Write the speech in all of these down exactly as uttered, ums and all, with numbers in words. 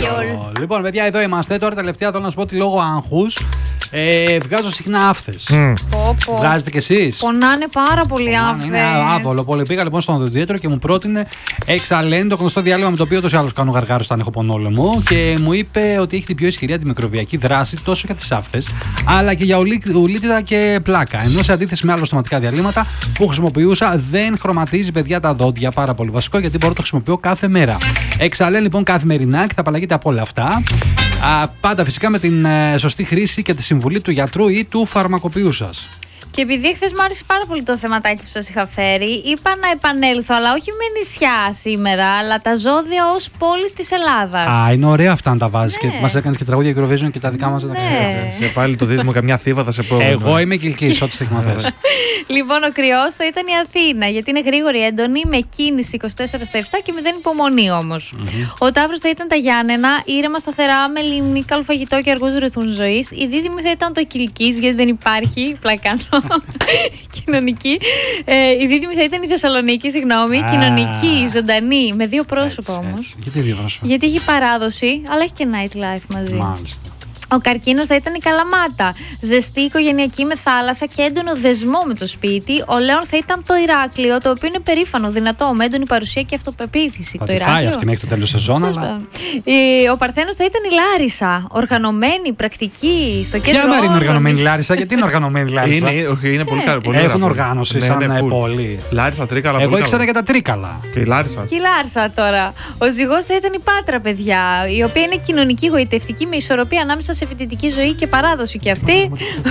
Γιόλ. Λοιπόν, παιδιά, εδώ είμαστε. Τώρα τελευταία θέλω να σου πω ότι λόγω άγχους ε, βγάζω συχνά άφθες. Mm. Βγάζετε κι εσείς? Πονάνε πάρα πολύ άφθες. Είναι άβολο πολύ. Πήγα λοιπόν στον οδοντίατρο και μου πρότεινε εξαλένη, το γνωστό διάλειμμα με το οποίο ούτως ή άλλως κάνω γαργάρους όταν έχω πονόλεμο, και μου είπε ότι έχει την πιο ισχυρή αντιμικροβιακή δράση τόσο για τις άφθες αλλά και για ουλίτιδα και πλάκα. Ενώ σε αντίθεση με άλλα στοματικά διαλύματα που χρησιμοποιούσα, δεν χρωματίζει, παιδιά, τα δόντια. Πάρα πολύ βασικό, γιατί μπορώ να το χρησιμοποιώ κάθε μέρα. Εξαλένη λοιπόν καθημερινά και θα απαλλαγείτε από όλα αυτά. Α, πάντα φυσικά με την ε, σωστή χρήση και τη συμβουλή του γιατρού ή του φαρμακοποιού σας. Και επειδή χθες μου άρεσε πάρα πολύ το θεματάκι που σας είχα φέρει, είπα να επανέλθω, αλλά όχι με νησιά σήμερα, αλλά τα ζώδια ως πόλεις της Ελλάδας. Α, είναι ωραία αυτά να τα βάζεις, ναι. Και μας έκανες και τραγούδια Eurovision και τα δικά μας. Ναι. Σε, σε πάλι το δίδυμο καμιά θύβα θα σε πω. Εγώ είμαι Κιλκής, ό,τι θα έχει μαθές. Λοιπόν, ο κρυός θα ήταν η Αθήνα, γιατί είναι γρήγορη, έντονη, με κίνηση είκοσι τέσσερα στα επτά και μηδέν υπομονή όμως. Mm-hmm. Ο Ταύρος θα ήταν τα Γιάννενα, ήρεμα, σταθερά, με λιμνή, καλό φαγητό και αργούς ρυθμούς ζωής. Η Δίδυμη θα ήταν το Κιλκής, γιατί δεν υπάρχει, πλακάνω. Κοινωνική. Ε, η Δίδυμη θα ήταν η Θεσσαλονίκη, συγγνώμη. Ah. Κοινωνική, ζωντανή, με δύο πρόσωπα όμως. Γιατί δύο πρόσωπα? Γιατί έχει παράδοση, αλλά έχει και nightlife μαζί. Μάλιστα. Ο Καρκίνος θα ήταν η Καλαμάτα. Ζεστή, οικογενειακή, με θάλασσα και έντονο δεσμό με το σπίτι. Ο Λέων θα ήταν το Ηράκλειο, το οποίο είναι περήφανο, δυνατό, με έντονη παρουσία και αυτοπεποίθηση. Ότι το Ηράκλειο. Αυτή μέχρι το τέλος σεζόν, αλλά... Ο Παρθένος θα ήταν η Λάρισα. Οργανωμένη, πρακτική, στο κέντρο. Ποια μέρα είναι οργανωμένη η Λάρισα? Γιατί είναι οργανωμένη η Λάρισα? Είναι, όχι, είναι πολύ καλή. Έχουν οργάνωση σαν ναι, ναι, πόλη. Λάρισα, Τρίκαλα. Εγώ ήξερα για τα Τρίκαλα. Και η Λάρισα. Και η Λάρισα τώρα. Ο Ζυγός θα ήταν η Πάτρα, παιδιά, η οποία είναι κοινωνική, γοητευτική, με ισορροπία ανάμεσα σε φοιτητική ζωή και παράδοση και αυτή.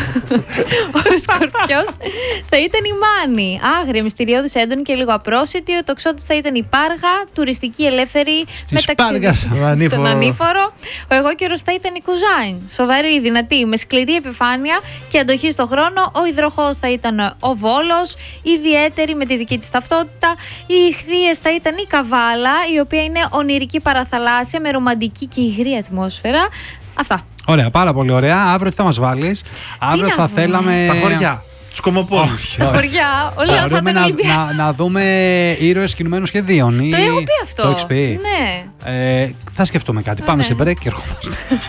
Ο Σκορπιός θα ήταν η Μάνη. Άγρια, μυστηριώδης, έντονη και λίγο απρόσιτη. Ο Τοξότης θα ήταν η Πάργα. Τουριστική, ελεύθερη, μεταξύ τον Ανήφορο. Ο Αιγόκερος θα ήταν η Κουζάιν. Σοβαρή, δυνατή, με σκληρή επιφάνεια και αντοχή στο χρόνο. Ο Υδροχόος θα ήταν ο Βόλος. Ιδιαίτερη με τη δική της ταυτότητα. Οι Ιχθύες θα ήταν η Καβάλα, η οποία είναι ονειρική παραθαλάσσια με ρομαντική και υγρή ατμόσφαιρα. Αυτά. Ωραία, πάρα πολύ ωραία. Αύριο τι θα μας βάλεις? Αύριο θα βρούμε? θέλαμε. Τα χωριά. Τους κομμοπόλους. Τα χωριά. Όλα αυτά ήταν να, να, να δούμε ήρωες κινουμένων σχεδίων. Το έχω πει αυτό. Το έχεις πει? Ναι. Ε, θα σκεφτούμε κάτι. Α, Πάμε ναι. σε break και ερχόμαστε.